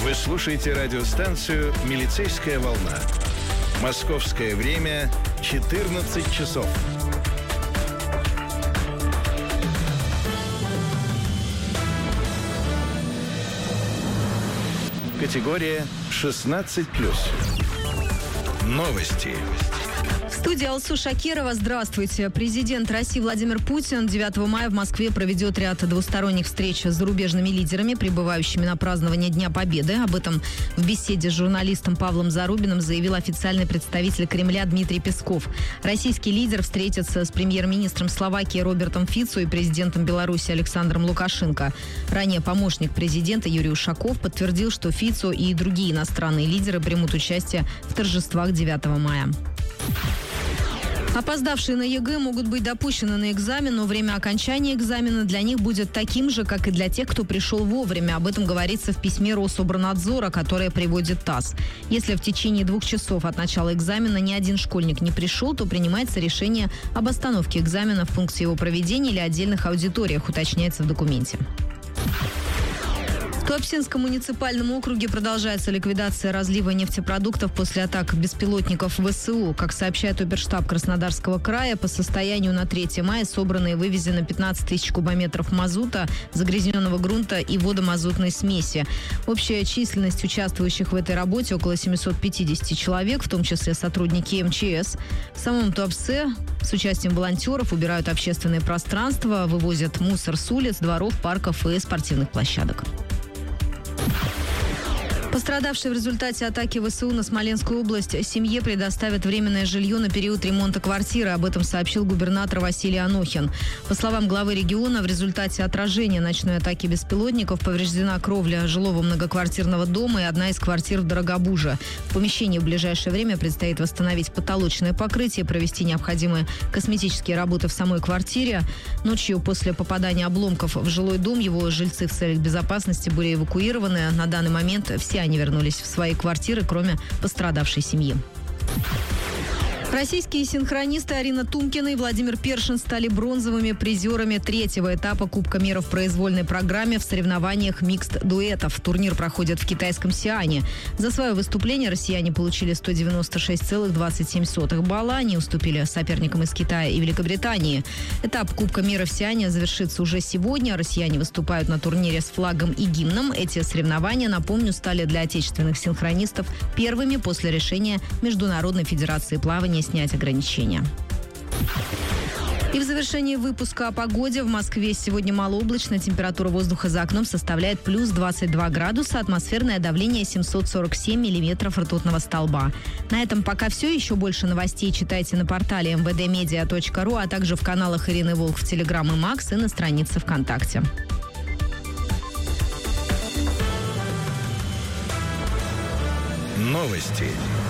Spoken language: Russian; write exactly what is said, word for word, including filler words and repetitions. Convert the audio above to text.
Вы слушаете радиостанцию «Милицейская волна». Московское время четырнадцать часов. Категория шестнадцать плюс. Новости. В студии Алсу Шакирова. Здравствуйте. Президент России Владимир Путин девятого мая в Москве проведет ряд двусторонних встреч с зарубежными лидерами, прибывающими на празднование Дня Победы. Об этом в беседе с журналистом Павлом Зарубиным заявил официальный представитель Кремля Дмитрий Песков. Российский лидер встретится с премьер-министром Словакии Робертом Фицо и президентом Беларуси Александром Лукашенко. Ранее помощник президента Юрий Ушаков подтвердил, что Фицо и другие иностранные лидеры примут участие в торжествах девятого мая. Опоздавшие на ЕГЭ могут быть допущены на экзамен, но время окончания экзамена для них будет таким же, как и для тех, кто пришел вовремя. Об этом говорится в письме Рособорнадзора, которое приводит ТАСС. Если в течение двух часов от начала экзамена ни один школьник не пришел, то принимается решение об остановке экзамена в пункте его проведения или отдельных аудиториях, уточняется в документе. В Туапсинском муниципальном округе продолжается ликвидация разлива нефтепродуктов после атак беспилотников ВСУ. Как сообщает Оберштаб Краснодарского края, по состоянию на третье мая собрано и вывезено пятнадцать тысяч кубометров мазута, загрязненного грунта и водомазутной смеси. Общая численность участвующих в этой работе около семьсот пятьдесят человек, в том числе сотрудники МЧС. В самом Туапсе с участием волонтеров убирают общественное пространство, вывозят мусор с улиц, дворов, парков и спортивных площадок. Пострадавшей в результате атаки ВСУ на Смоленскую область семье предоставят временное жилье на период ремонта квартиры. Об этом сообщил губернатор Василий Анохин. По словам главы региона, в результате отражения ночной атаки беспилотников повреждена кровля жилого многоквартирного дома и одна из квартир в Дорогобуже. В помещении в ближайшее время предстоит восстановить потолочное покрытие, провести необходимые косметические работы в самой квартире. Ночью после попадания обломков в жилой дом его жильцы в целях безопасности были эвакуированы. На данный момент все они вернулись в свои квартиры, кроме пострадавшей семьи. Российские синхронисты Арина Тумкина и Владимир Першин стали бронзовыми призерами третьего этапа Кубка мира в произвольной программе в соревнованиях микст-дуэтов. Турнир проходит в китайском Сиане. За свое выступление россияне получили сто девяносто шесть целых двадцать семь сотых балла. Они уступили соперникам из Китая и Великобритании. Этап Кубка мира в Сиане завершится уже сегодня. Россияне выступают на турнире с флагом и гимном. Эти соревнования, напомню, стали для отечественных синхронистов первыми после решения Международной федерации плавания снять ограничения. И в завершении выпуска о погоде. В Москве сегодня малооблачно. Температура воздуха за окном составляет плюс двадцать два градуса. Атмосферное давление семьсот сорок семь миллиметров ртутного столба. На этом пока все. Еще больше новостей читайте на портале эм вэ дэ медиа точка ру, а также в каналах Ирины Волк в Телеграм и Макс и на странице ВКонтакте. Новости